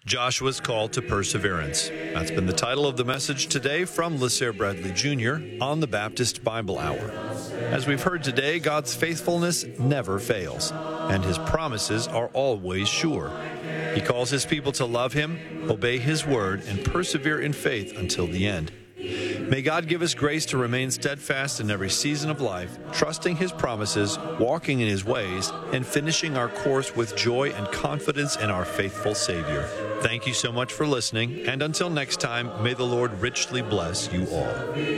Joshua's Call to Perseverance. That's been the title of the message today from LeSere Bradley Jr. on the Baptist Bible Hour. As we've heard today, God's faithfulness never fails, and His promises are always sure. He calls His people to love Him, obey His word, and persevere in faith until the end. May God give us grace to remain steadfast in every season of life, trusting His promises, walking in His ways, and finishing our course with joy and confidence in our faithful Savior. Thank you so much for listening, and until next time, may the Lord richly bless you all.